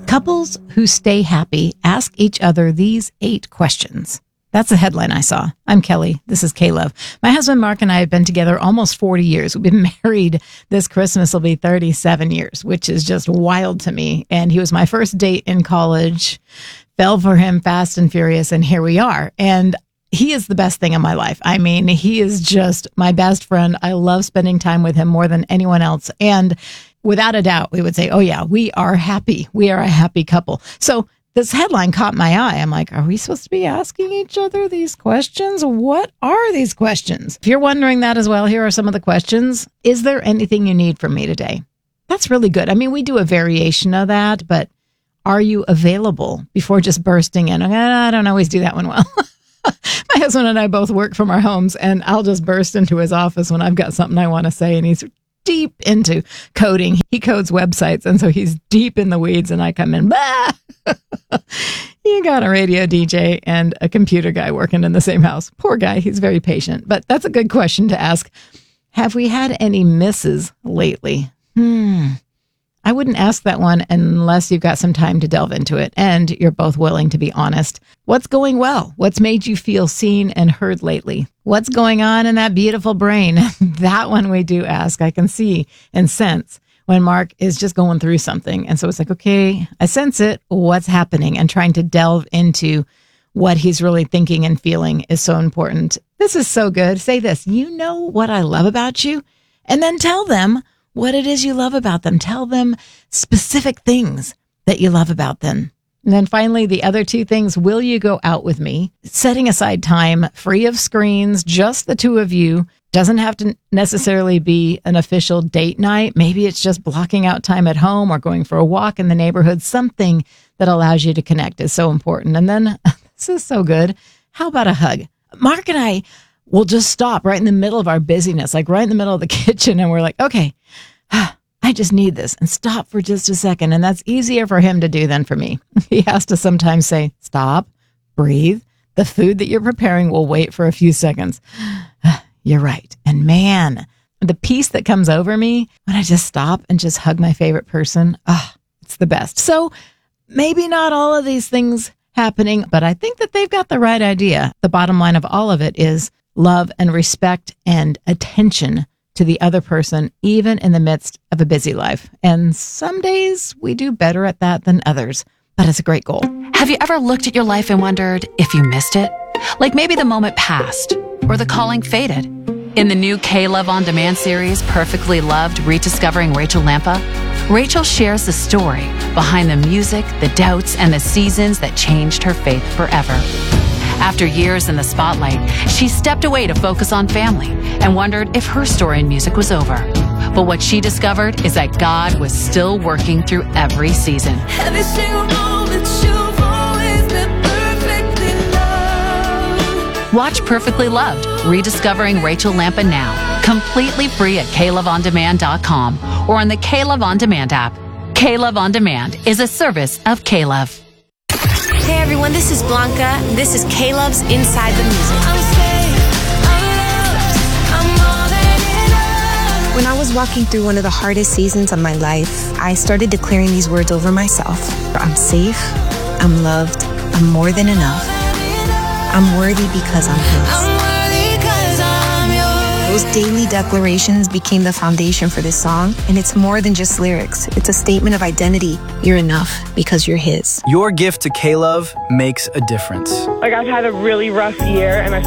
Couples who stay happy ask each other these 8 questions. That's the headline I saw. I'm Kelly. This is K-Love. My husband Mark and I have been together almost 40 years. We've been married. This Christmas will be 37 years, which is just wild to me. And he was my first date in college, fell for him fast and furious, and here we are. And he is the best thing in my life. I mean, he is just my best friend. I love spending time with him more than anyone else. And without a doubt, we would say, oh yeah, we are happy. We are a happy couple. So this headline caught my eye. I'm like, are we supposed to be asking each other these questions? What are these questions? If you're wondering that as well, here are some of the questions. Is there anything you need from me today? That's really good. I mean, we do a variation of that, but are you available before just bursting in? I don't always do that one well. My husband and I both work from our homes, and I'll just burst into his office when I've got something I want to say, and he's deep into coding. He codes websites, and so he's deep in the weeds, and I come in, bah! You got a radio DJ and a computer guy working in the same house. Poor guy, he's very patient. But that's a good question to ask. Have we had any misses lately? I wouldn't ask that one unless you've got some time to delve into it and you're both willing to be honest. What's going well? What's made you feel seen and heard lately? What's going on in that beautiful brain? That one we do ask. I can see and sense when Mark is just going through something. And so it's like, okay, I sense it. What's happening? And trying to delve into what he's really thinking and feeling is so important. This is so good. Say this, you know what I love about you? And then tell them what it is you love about them. Tell them specific things that you love about them. And then finally, the other 2 things, will you go out with me? Setting aside time, free of screens, just the 2 of you. Doesn't have to necessarily be an official date night. Maybe it's just blocking out time at home or going for a walk in the neighborhood. Something that allows you to connect is so important. And then, this is so good, how about a hug? Mark and I will just stop right in the middle of our busyness, like right in the middle of the kitchen, and we're like, okay, I just need this, and stop for just a second. And that's easier for him to do than for me. He has to sometimes say, stop, breathe. The food that you're preparing will wait for a few seconds. You're right. And man, the peace that comes over me when I just stop and just hug my favorite person, it's the best. So maybe not all of these things happening, but I think that they've got the right idea. The bottom line of all of it is love and respect and attention to the other person, even in the midst of a busy life. And some days we do better at that than others, but it's a great goal. Have you ever looked at your life and wondered if you missed it? Like maybe the moment passed or the calling faded. In the new K-Love On Demand series, Perfectly Loved, Rediscovering Rachel Lampa, Rachel shares the story behind the music, the doubts, and the seasons that changed her faith forever. After years in the spotlight, she stepped away to focus on family and wondered if her story in music was over. But what she discovered is that God was still working through every season. Every single moment you've always been perfectly loved. Watch Perfectly Loved, Rediscovering Rachel Lampa now, completely free at KLoveOnDemand.com or on the K-Love On Demand app. K-Love On Demand is a service of K-Love. Hey everyone, this is Blanca. This is K-Love's Inside the Music. I'm safe, I'm loved, I'm more than enough. When I was walking through one of the hardest seasons of my life, I started declaring these words over myself. I'm safe, I'm loved, I'm more than enough. I'm worthy because I'm His. I'm worthy 'cause I'm yours. Those daily declarations became the foundation for this song, and it's more than just lyrics. It's a statement of identity. You're enough because you're His. Your gift to K-Love makes a difference. Like, I've had a really rough year, and I